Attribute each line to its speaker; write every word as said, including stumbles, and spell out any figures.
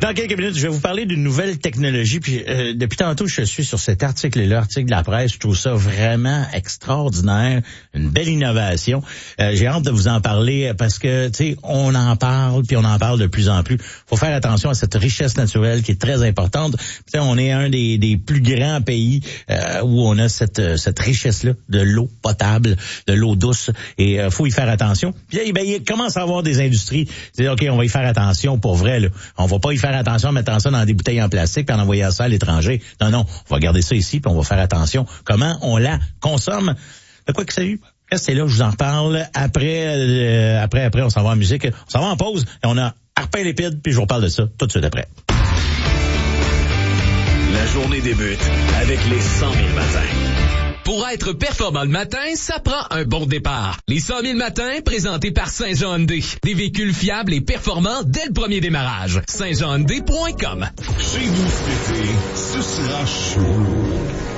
Speaker 1: dans quelques minutes, je vais vous parler d'une nouvelle technologie. Puis euh, depuis tantôt, je suis sur cet article-là, article de la presse. Je trouve ça vraiment extraordinaire, une belle innovation. Euh, j'ai hâte de vous en parler parce que, tu sais, on en parle, puis on en parle de plus en plus. Faut faire attention à cette richesse naturelle qui est très importante. Tu sais, on est un des, des plus grands pays euh, où on a cette, cette richesse-là de l'eau potable, de l'eau douce, et euh, faut y faire attention. Puis ben, il commence à avoir des industries. C'est OK, on va y faire attention pour vrai, là. On va pas y faire attention en mettant ça dans des bouteilles en plastique puis en envoyant ça à l'étranger. Non, non, on va garder ça ici puis on va faire attention comment on la consomme. De quoi que ça eu? Restez là, je vous en reparle. Après, euh, après, après, on s'en va en musique. On s'en va en pause et on a Arpin Lépide puis je vous reparle de ça tout de suite après.
Speaker 2: La journée débute avec les cent mille matins.
Speaker 3: Pour être performant le matin, ça prend un bon départ. Les cent mille matins, présentés par Saint-Jean Hyundai. Des véhicules fiables et performants dès le premier démarrage. saint jean hyundai point com.
Speaker 4: Chez vous cet été, ce sera chaud.